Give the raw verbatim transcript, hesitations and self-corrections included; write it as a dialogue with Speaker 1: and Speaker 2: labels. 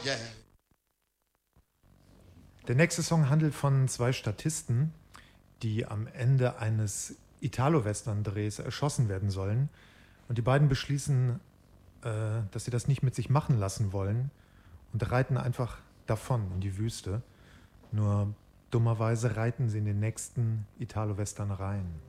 Speaker 1: yeah.
Speaker 2: Der nächste Song handelt von zwei Statisten, die am Ende eines Italo-Western-Drehs erschossen werden sollen. Und die beiden beschließen, äh, dass sie das nicht mit sich machen lassen wollen und reiten einfach davon in die Wüste. Nur dummerweise reiten sie in den nächsten Italo-Western rein.